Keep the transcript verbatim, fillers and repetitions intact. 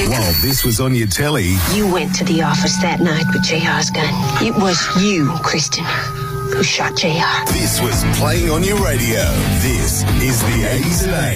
While this was on your telly, You went to the office that night with J R's gun. It was you, Kristen, who shot J R. this was playing on your radio. This is the eighties and eighties.